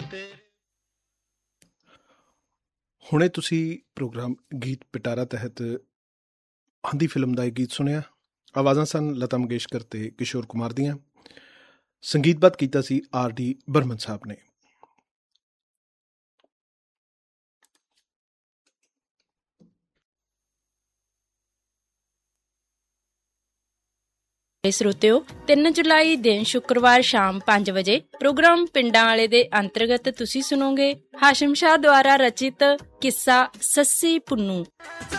ਹੁਣੇ ਤੁਸੀਂ ਪ੍ਰੋਗਰਾਮ ਗੀਤ ਪਿਟਾਰਾ ਤਹਿਤ ਆਂਦੀ ਫਿਲਮ ਦਾ ਇਹ ਗੀਤ ਸੁਣਿਆ। ਆਵਾਜ਼ਾਂ ਸਨ ਲਤਾ ਮੰਗੇਸ਼ਕਰ ਤੇ ਕਿਸ਼ੋਰ ਕੁਮਾਰ ਦੀਆਂ। ਸੰਗੀਤਬੱਧ ਕੀਤਾ ਸੀ R.D. ਬਰਮਨ ਸਾਹਿਬ ਨੇ। ਸਰੋਤਿਓ, 3 ਜੁਲਾਈ ਦਿਨ ਸ਼ੁੱਕਰਵਾਰ ਸ਼ਾਮ 5 ਵਜੇ ਪ੍ਰੋਗਰਾਮ ਪਿੰਡਾਂ ਵਾਲੇ ਦੇ ਅੰਤਰਗਤ ਤੁਸੀਂ ਸੁਣੋਗੇ ਹਾਸ਼ਮ ਸ਼ਾਹ ਦੁਆਰਾ ਰਚਿਤ ਕਿੱਸਾ ਸੱਸੀ ਪੁੰਨੂ।